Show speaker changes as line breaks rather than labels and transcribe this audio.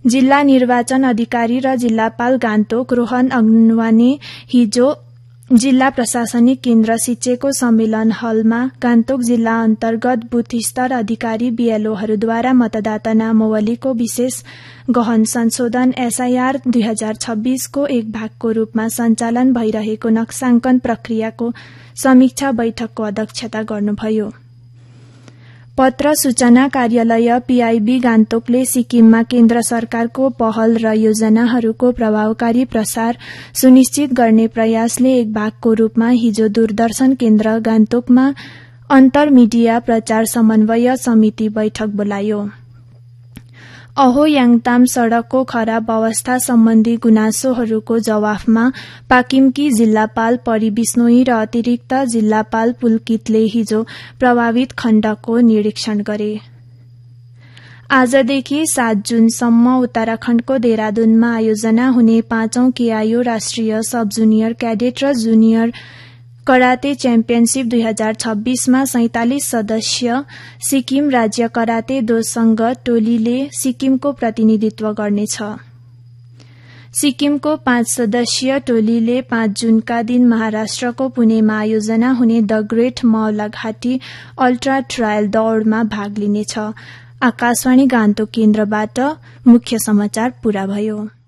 जिल्ला निर्वाचन अधिकारी र जिल्लापाल गान्तोक रोहन अग्नवानी हिजो जिल्ला प्रशासनिक केन्द्र सिच्चेको सम्मेलन हलमा गान्तोक जिल्ला अन्तर्गत बूथ स्तर अधिकारी बीएलओहरूद्वारा मतदाता नामावलीको विशेष गहन संशोधन एसआईआर 2026 को एक भागको रूपमा सञ्चालन भइरहेको नक्साङ्कन प्रक्रियाको समीक्षा बैठकको अध्यक्षता गर्नुभयो। पत्र सूचना कार्यालय पीआईबी गान्तोकले सिक्किममा केन्द्र सरकारको पहल र योजनाहरूको प्रभावकारी प्रसार सुनिश्चित गर्ने प्रयासले एक भागको रूपमा हिजो दूरदर्शन केन्द्र गान्तोकमा अन्तर मिडिया प्रचार समन्वय समिति बैठक बोलायो। अहो याङताम सड़कको खराब अवस्था सम्बन्धी गुनासोहरूको जवाफमा पाकिमकी जिल्लापाल परि बिश्नोई र अतिरिक्त जिल्लापाल पुलकितले हिजो प्रभावित खण्डको निरीक्षण गरे। आजदेखि 7 जुनसम्म उत्तराखण्डको देहरादूनमा आयोजना हुने 5औं केआईओ राष्ट्रिय सब जुनियर क्याडेट र जुनियर कराते च्याम्पियनशीप 2026 मा 47 सदस्य सिक्किम राज्य कराते दो संघ टोलीले सिक्किमको प्रतिनिधित्व गर्नेछ। सिक्किमको 5 सदस्यीय टोलीले 5 जुनका दिन महाराष्ट्रको पुणेमा आयोजना हुने द ग्रेट मौलाघाटी अल्ट्रा ट्रायल दौड़मा भाग लिनेछ। आकाशवाणी गान्तोक केन्द्रबाट मुख्य समाचार पूरा भयो।